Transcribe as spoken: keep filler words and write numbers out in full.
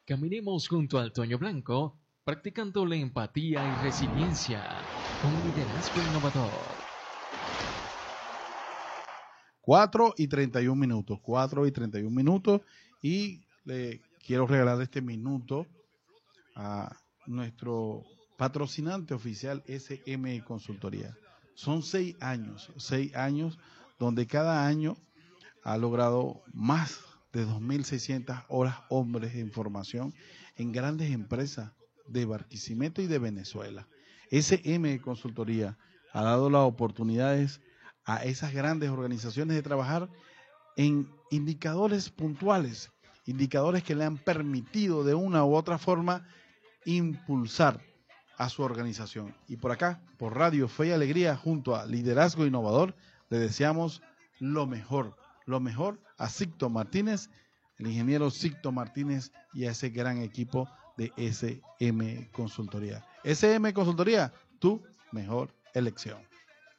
Caminemos junto al Toño Blanco, practicando la empatía y resiliencia con liderazgo innovador. cuatro y treinta y un minutos, cuatro y treinta y un minutos, y le quiero regalar este minuto a nuestro patrocinante oficial S M Consultoría. Son seis años, seis años donde cada año ha logrado más de dos mil seiscientas horas hombres de información en grandes empresas de Barquisimeto y de Venezuela. S M Consultoría ha dado las oportunidades a esas grandes organizaciones de trabajar en indicadores puntuales, indicadores que le han permitido de una u otra forma impulsar a su organización. Y por acá, por Radio Fe y Alegría, junto a Liderazgo Innovador, le deseamos lo mejor, lo mejor a Sixto Martínez, el ingeniero Sixto Martínez, y a ese gran equipo de S M Consultoría. S M Consultoría, tu mejor elección.